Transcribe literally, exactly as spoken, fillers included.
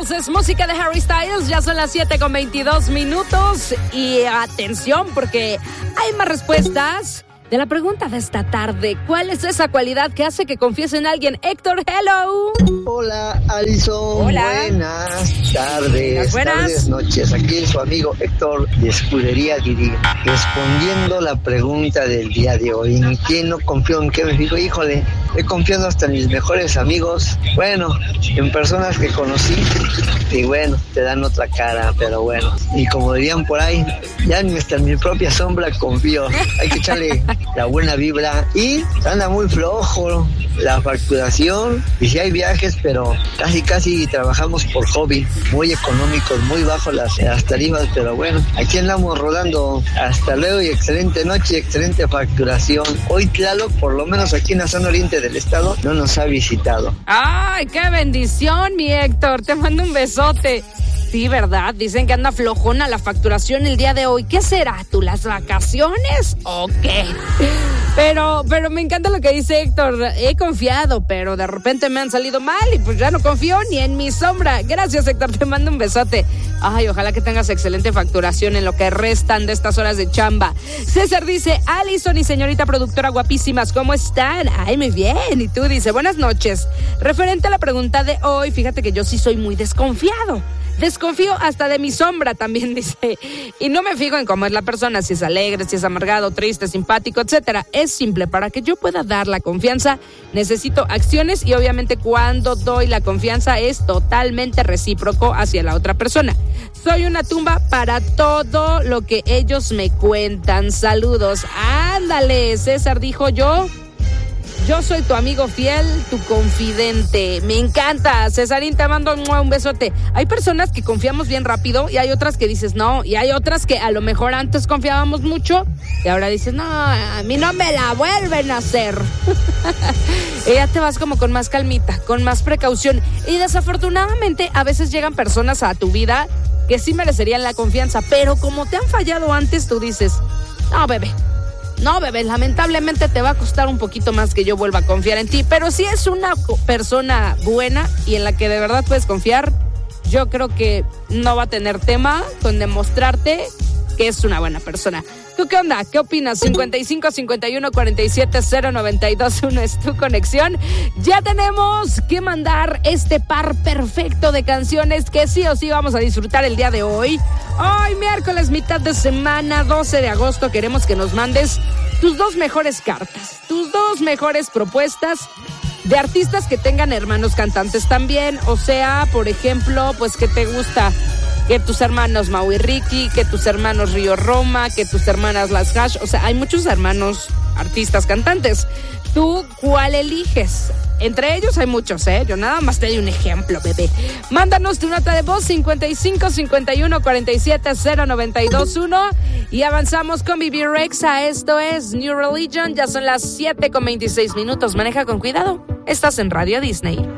Styles, es música de Harry Styles. Ya son las siete con veintidós minutos. Y atención, porque hay más respuestas de la pregunta de esta tarde. ¿Cuál es esa cualidad que hace que confíes en alguien? Héctor, hello. Hola, Alison. Hola. Buenas tardes. Buenas. Tardes, noches. Aquí su amigo Héctor de Escudería Didi. Respondiendo la pregunta del día de hoy. ¿En quién no confío? ¿En qué me fijo? Híjole, he confiado hasta en mis mejores amigos. Bueno, en personas que conocí. Y bueno, te dan otra cara, pero bueno. Y como dirían por ahí, ya ni hasta en mi propia sombra confío. Hay que echarle la buena vibra. Y anda muy flojo la facturación. Y si hay viajes, pero casi casi trabajamos por hobby. Muy económicos, muy bajo las, las tarifas, pero bueno, aquí andamos rodando. Hasta luego y excelente noche y excelente facturación. Hoy Tlaloc, por lo menos aquí en la zona oriente del estado, no nos ha visitado. ¡Ay, qué bendición, mi Héctor! Te mando un besote. Sí, ¿verdad? Dicen que anda flojona la facturación el día de hoy. ¿Qué será? ¿Tú las vacaciones o qué? Pero, pero me encanta lo que dice Héctor. He confiado, pero de repente me han salido mal y pues ya no confío ni en mi sombra. Gracias, Héctor. Te mando un besote. Ay, ojalá que tengas excelente facturación en lo que restan de estas horas de chamba. César dice, Alison y señorita productora guapísimas, ¿cómo están? Ay, muy bien. Y tú dice, buenas noches. Referente a la pregunta de hoy, fíjate que yo sí soy muy desconfiado. Desconfío hasta de mi sombra, también dice. Y no me fijo en cómo es la persona, si es alegre, si es amargado, triste, simpático, etcétera. Es simple, para que yo pueda dar la confianza, necesito acciones y obviamente cuando doy la confianza es totalmente recíproco hacia la otra persona. Soy una tumba para todo lo que ellos me cuentan. Saludos. Ándale, César dijo yo. Yo soy tu amigo fiel, tu confidente. Me encanta. Cesarín, te mando un besote. Hay personas que confiamos bien rápido y hay otras que dices no. Y hay otras que a lo mejor antes confiábamos mucho y ahora dices, no, a mí no me la vuelven a hacer. Y ya te vas como con más calmita, con más precaución. Y desafortunadamente a veces llegan personas a tu vida que sí merecerían la confianza, pero como te han fallado antes, tú dices, no, bebé. No, bebé, lamentablemente te va a costar un poquito más que yo vuelva a confiar en ti, pero si es una persona buena y en la que de verdad puedes confiar, yo creo que no va a tener tema con demostrarte que es una buena persona. ¿Tú qué onda? ¿Qué opinas? cincuenta y cinco, cincuenta y uno, cuarenta y siete, cero, noventa y dos, uno es tu conexión. Ya tenemos que mandar este par perfecto de canciones que sí o sí vamos a disfrutar el día de hoy. Hoy, miércoles, mitad de semana, doce de agosto, queremos que nos mandes tus dos mejores cartas, tus dos mejores propuestas de artistas que tengan hermanos cantantes también. O sea, por ejemplo, pues que te gusta que tus hermanos Mau y Ricky, que tus hermanos Río Roma, que tus hermanas Las Hash. O sea, hay muchos hermanos artistas cantantes. ¿Tú cuál eliges? Entre ellos hay muchos, ¿eh? Yo nada más te doy un ejemplo, bebé. Mándanos tu nota de voz cincuenta y cinco, cincuenta y uno, cuarenta y siete, cero, noventa y dos, uno y avanzamos con Vivi Rexa. Esto es New Religion. Ya son las siete con veintiséis minutos. Maneja con cuidado. Estás en Radio Disney.